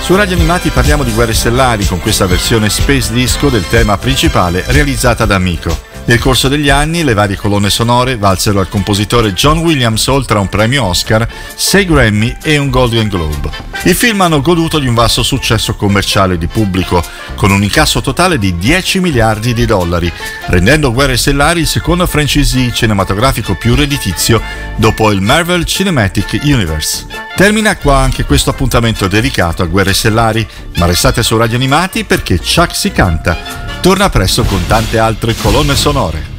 Su Radio Animati parliamo di Guerre Stellari con questa versione Space Disco del tema principale realizzata da Miko. Nel corso degli anni le varie colonne sonore valsero al compositore John Williams oltre a un premio Oscar, 6 Grammy e un Golden Globe. I film hanno goduto di un vasto successo commerciale e di pubblico, con un incasso totale di 10 miliardi di dollari, rendendo Guerre Stellari il secondo franchisee cinematografico più redditizio dopo il Marvel Cinematic Universe. Termina qua anche questo appuntamento dedicato a Guerre Stellari, ma restate su Radio Animati perché Chuck si canta. Torna presto con tante altre colonne sonore.